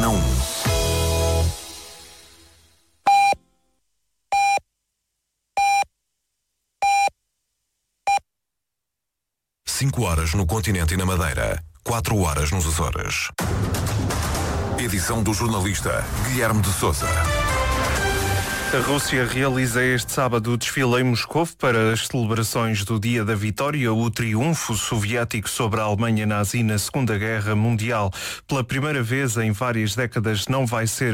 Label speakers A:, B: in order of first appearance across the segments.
A: Antena 1. Cinco horas no continente e na Madeira, 4 horas nos Açores. Edição do jornalista Guilherme de Sousa.
B: A Rússia realiza este sábado o desfile em Moscou para as celebrações do Dia da Vitória, o triunfo soviético sobre a Alemanha nazi na Segunda Guerra Mundial. Pela primeira vez em várias décadas não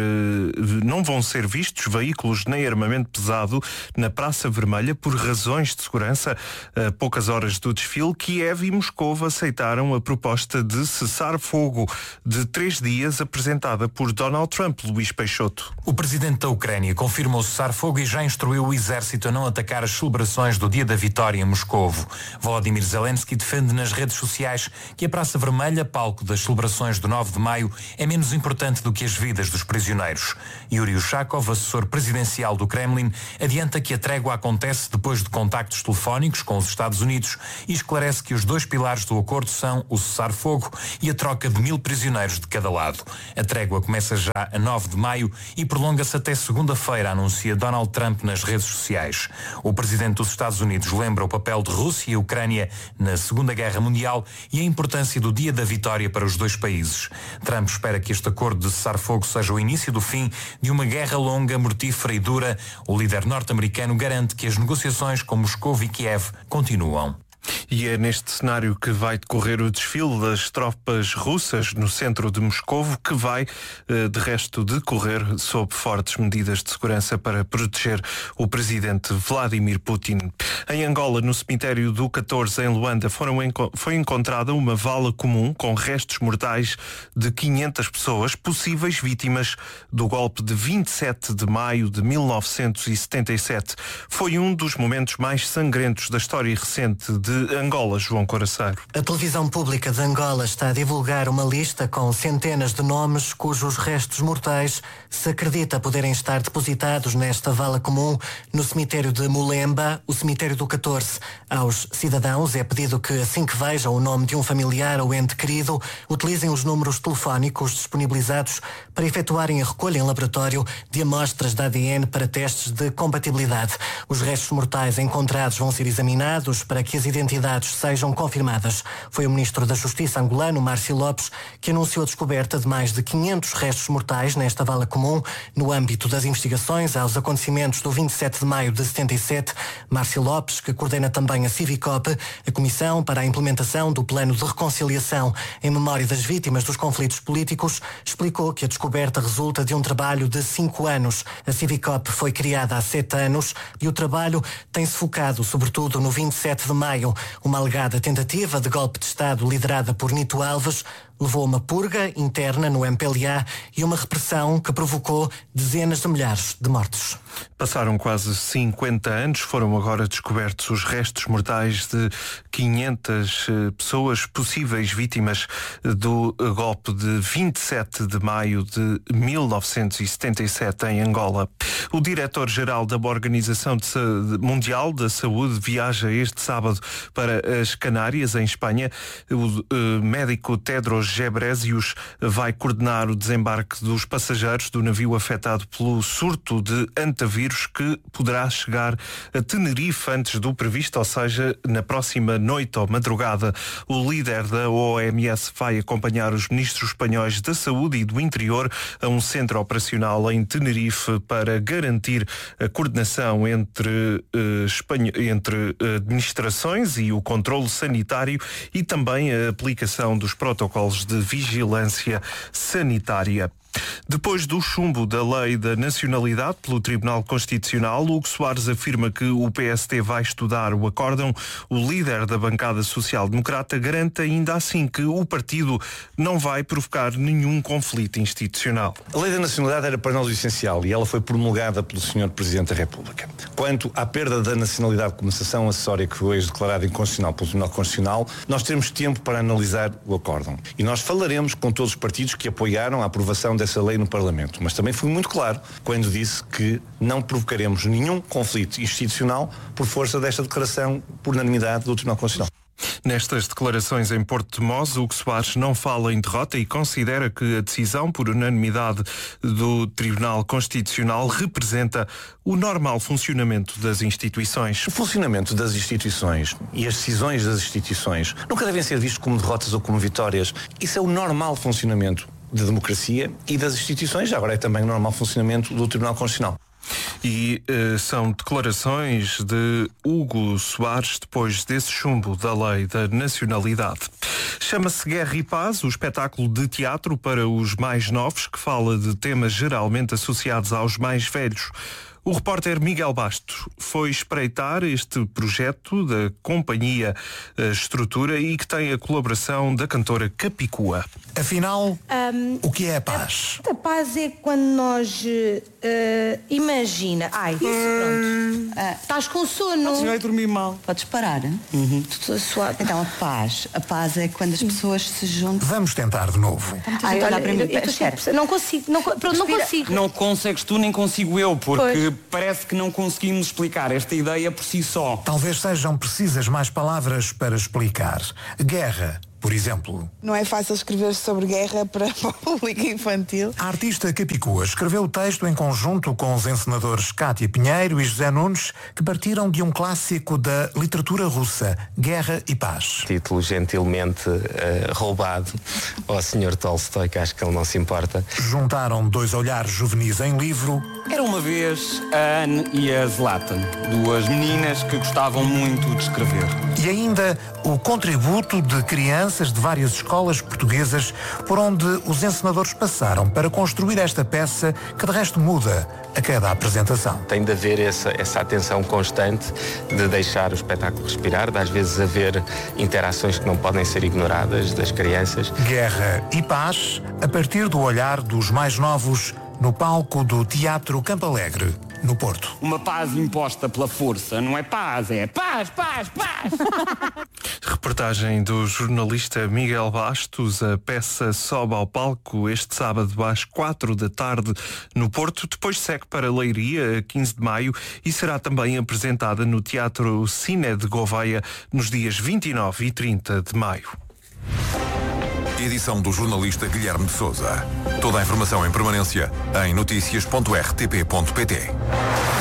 B: vão ser vistos veículos nem armamento pesado na Praça Vermelha por razões de segurança. A poucas horas do desfile, Kiev e Moscou aceitaram a proposta de cessar-fogo de 3 dias apresentada por Donald Trump. Luís Peixoto.
C: O presidente da Ucrânia confirmou cessar-fogo e já instruiu o exército a não atacar as celebrações do Dia da Vitória em Moscovo. Volodymyr Zelensky defende nas redes sociais que a Praça Vermelha, palco das celebrações do 9 de maio, é menos importante do que as vidas dos prisioneiros. Yuri Ushakov, assessor presidencial do Kremlin, adianta que a trégua acontece depois de contactos telefónicos com os Estados Unidos e esclarece que os 2 pilares do acordo são o cessar-fogo e a troca de 1000 prisioneiros de cada lado. A trégua começa já a 9 de maio e prolonga-se até segunda-feira, anuncia Donald Trump nas redes sociais. O presidente dos Estados Unidos lembra o papel de Rússia e Ucrânia na Segunda Guerra Mundial e a importância do Dia da Vitória para os 2 países. Trump espera que este acordo de cessar-fogo seja o início do fim de uma guerra longa, mortífera e dura. O líder norte-americano garante que as negociações com Moscou e Kiev continuam.
B: E é neste cenário que vai decorrer o desfile das tropas russas no centro de Moscovo, que vai, de resto, decorrer sob fortes medidas de segurança para proteger o presidente Vladimir Putin. Em Angola, no cemitério do 14, em Luanda, foi encontrada uma vala comum com restos mortais de 500 pessoas, possíveis vítimas do golpe de 27 de maio de 1977. Foi um dos momentos mais sangrentos da história recente de Angola, João Coraceiro.
D: A televisão pública de Angola está a divulgar uma lista com centenas de nomes cujos restos mortais se acredita poderem estar depositados nesta vala comum no cemitério de Mulemba, o cemitério do 14. Aos cidadãos é pedido que, assim que vejam o nome de um familiar ou ente querido, utilizem os números telefónicos disponibilizados para efetuarem a recolha em laboratório de amostras de ADN para testes de compatibilidade. Os restos mortais encontrados vão ser examinados para que as identidades sejam confirmadas. Foi o ministro da Justiça angolano, Márcio Lopes, que anunciou a descoberta de mais de 500 restos mortais nesta vala comum no âmbito das investigações aos acontecimentos do 27 de maio de 77. Márcio Lopes, que coordena também a Civicop, a Comissão para a Implementação do Plano de Reconciliação em memória das vítimas dos conflitos políticos, explicou que a descoberta resulta de um trabalho de 5 anos. A Civicop foi criada há 7 anos e o trabalho tem-se focado sobretudo no 27 de maio. Uma alegada tentativa de golpe de Estado liderada por Nito Alves levou a uma purga interna no MPLA e uma repressão que provocou dezenas de milhares de mortos.
B: Passaram quase 50 anos, foram agora descobertos os restos mortais de 500 pessoas, possíveis vítimas do golpe de 27 de maio de 1977 em Angola. O diretor-geral da Organização Mundial da Saúde viaja este sábado para as Canárias, em Espanha. O médico Tedros Ghebreyesus vai coordenar o desembarque dos passageiros do navio afetado pelo surto de antavírus, que poderá chegar a Tenerife antes do previsto, ou seja, na próxima noite ou madrugada. O líder da OMS vai acompanhar os ministros espanhóis da Saúde e do Interior a um centro operacional em Tenerife para garantir a coordenação entre administrações e o controle sanitário e também a aplicação dos protocolos de vigilância sanitária. Depois do chumbo da lei da nacionalidade pelo Tribunal Constitucional, Hugo Soares afirma que o PST vai estudar o acórdão. O líder da bancada social-democrata garante ainda assim que o partido não vai provocar nenhum conflito institucional.
E: A lei da nacionalidade era para nós o essencial e ela foi promulgada pelo Sr. Presidente da República. Quanto à perda da nacionalidade como sanção acessória que foi hoje declarada inconstitucional pelo Tribunal Constitucional, nós teremos tempo para analisar o acórdão. E nós falaremos com todos os partidos que apoiaram a aprovação dessa lei no Parlamento. Mas também fui muito claro quando disse que não provocaremos nenhum conflito institucional por força desta declaração por unanimidade do Tribunal Constitucional.
B: Nestas declarações em Porto de Mós, Hugo Soares não fala em derrota e considera que a decisão por unanimidade do Tribunal Constitucional representa o normal funcionamento das instituições.
E: O funcionamento das instituições e as decisões das instituições nunca devem ser vistos como derrotas ou como vitórias. Isso é o normal funcionamento da democracia e das instituições, já agora é também o normal funcionamento do Tribunal Constitucional.
B: E são declarações de Hugo Soares depois desse chumbo da lei da nacionalidade. Chama-se Guerra e Paz, o espetáculo de teatro para os mais novos, que fala de temas geralmente associados aos mais velhos. O repórter Miguel Bastos foi espreitar este projeto da companhia Estrutura e que tem a colaboração da cantora Capicua.
F: Afinal, o que é a paz?
G: A paz é quando nós imagina. Ai, pronto. Estás com sono.
H: Vai dormir mal.
I: Podes parar?
G: Estou suave.
I: Então, a paz é quando as pessoas se juntam.
F: Vamos tentar de novo.
I: Ai, olha para mim.
G: Não consigo. Não consigo.
H: Não consegues tu nem consigo eu, porque parece que não conseguimos explicar esta ideia por si só.
F: Talvez sejam precisas mais palavras para explicar. Guerra, por exemplo.
J: Não é fácil escrever sobre guerra para o público infantil.
F: A artista Capicua escreveu o texto em conjunto com os encenadores Cátia Pinheiro e José Nunes, que partiram de um clássico da literatura russa, Guerra e Paz.
K: Título gentilmente roubado ao Sr. Tolstói, que acho que ele não se importa.
F: Juntaram dois olhares juvenis em livro.
H: Era uma vez a Anne e a Zlatan, duas meninas que gostavam muito de escrever.
F: E ainda o contributo de crianças de várias escolas portuguesas por onde os encenadores passaram para construir esta peça que de resto muda a cada apresentação.
K: Tem de haver essa atenção constante de deixar o espetáculo respirar, de às vezes haver interações que não podem ser ignoradas das crianças.
F: Guerra e Paz, a partir do olhar dos mais novos, no palco do Teatro Campo Alegre, no Porto.
H: Uma paz imposta pela força, não é paz, é paz, paz, paz.
B: Reportagem do jornalista Miguel Bastos. A peça sobe ao palco este sábado às 4 da tarde no Porto. Depois segue para Leiria, a 15 de maio, e será também apresentada no Teatro Cine de Gouveia nos dias 29 e 30 de maio.
A: Edição do jornalista Guilherme de Sousa. Toda a informação em permanência em noticias.rtp.pt.